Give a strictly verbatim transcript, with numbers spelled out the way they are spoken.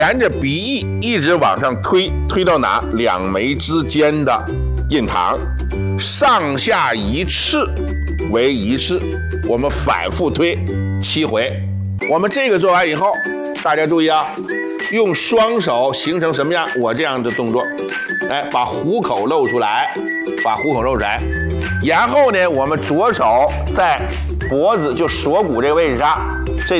沿着鼻翼一直往上推，推到哪？两眉之间的印堂，上下一次为一次，我们反复推七回。我们这个做完以后，大家注意啊，用双手形成什么样？我这样的动作，哎，把虎口露出来，把虎口露出来。然后呢，我们左手在脖子就锁骨这个位置上，这